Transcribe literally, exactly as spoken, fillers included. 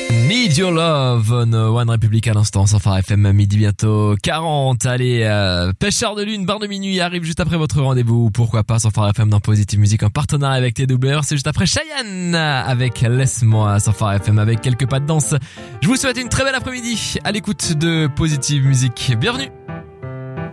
Need Your Love on One Republic à l'instant, sans Phare F M, midi bientôt quarante. Allez, euh, Pêcheur de Lune, Bar de Minuit arrive juste après votre rendez-vous. Pourquoi pas sans Phare F M dans Positive Music en partenariat avec T W R. C'est juste après Cheyenne avec Laisse-moi sans Phare F M avec quelques pas de danse. Je vous souhaite une très belle après-midi à l'écoute de Positive Music. Bienvenue.